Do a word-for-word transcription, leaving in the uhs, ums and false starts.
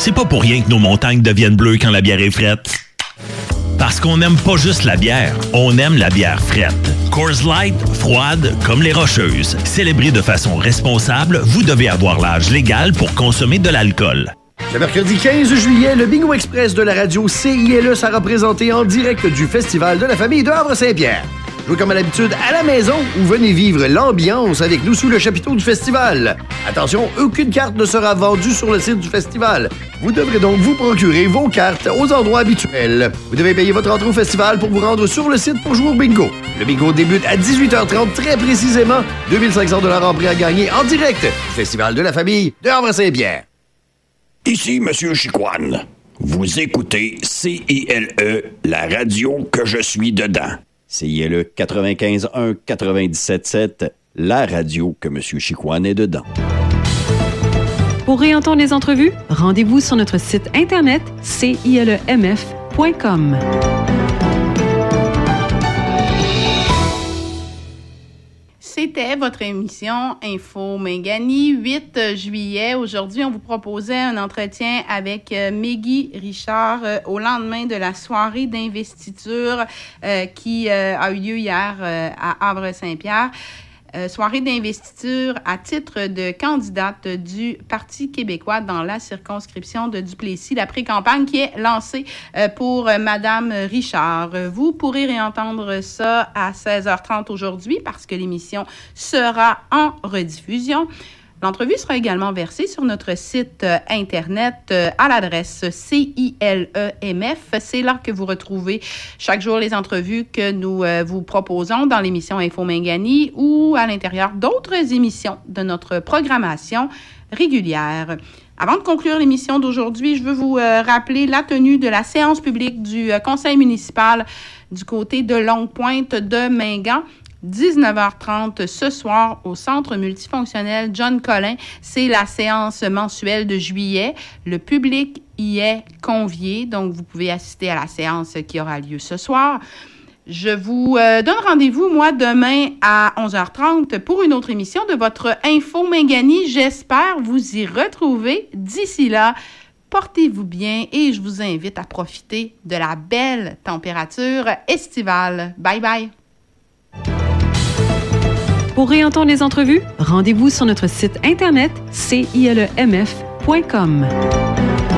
C'est pas pour rien que nos montagnes deviennent bleues quand la bière est frette. Parce qu'on n'aime pas juste la bière, on aime la bière frette. Coors Light, froide comme les Rocheuses. Célébrée de façon responsable, vous devez avoir l'âge légal pour consommer de l'alcool. Le mercredi quinze juillet, le Bingo Express de la radio C I L E sera présenté en direct du Festival de la famille de Havre-Saint-Pierre. Jouez comme à l'habitude à la maison ou venez vivre l'ambiance avec nous sous le chapiteau du festival. Attention, aucune carte ne sera vendue sur le site du festival. Vous devrez donc vous procurer vos cartes aux endroits habituels. Vous devez payer votre entrée au festival pour vous rendre sur le site pour jouer au bingo. Le bingo débute à dix-huit heures trente très précisément. deux mille cinq cents dollars en prix à gagner en direct du Festival de la famille de Havre-Saint-Pierre. Ici Monsieur Chicoine. Vous écoutez C I L E, la radio que je suis dedans. C I L E quatre-vingt-quinze un quatre-vingt-dix-sept sept, la radio que Monsieur Chicoine est dedans. Pour réentendre les entrevues, rendez-vous sur notre site internet c i l e m f point com. C'était votre émission Info Mingani, huit juillet. Aujourd'hui, on vous proposait un entretien avec euh, Meggy Richard euh, au lendemain de la soirée d'investiture euh, qui euh, a eu lieu hier euh, à Havre-Saint-Pierre. Euh, soirée d'investiture à titre de candidate du Parti québécois dans la circonscription de Duplessis, la pré-campagne qui est lancée euh, pour euh, Madame Richard. Vous pourrez réentendre ça à seize heures trente aujourd'hui parce que l'émission sera en rediffusion. L'entrevue sera également versée sur notre site euh, Internet euh, à l'adresse C I L E M F. C'est là que vous retrouvez chaque jour les entrevues que nous euh, vous proposons dans l'émission Info Mingani ou à l'intérieur d'autres émissions de notre programmation régulière. Avant de conclure l'émission d'aujourd'hui, je veux vous euh, rappeler la tenue de la séance publique du euh, conseil municipal du côté de Longue-Pointe de Mingan. dix-neuf heures trente ce soir au Centre multifonctionnel John Collin. C'est la séance mensuelle de juillet. Le public y est convié, donc vous pouvez assister à la séance qui aura lieu ce soir. Je vous euh, donne rendez-vous, moi, demain à onze heures trente pour une autre émission de votre Info Mingani. J'espère vous y retrouver. D'ici là, portez-vous bien et je vous invite à profiter de la belle température estivale. Bye bye! Pour réentendre les entrevues, rendez-vous sur notre site internet c i l e m f point com.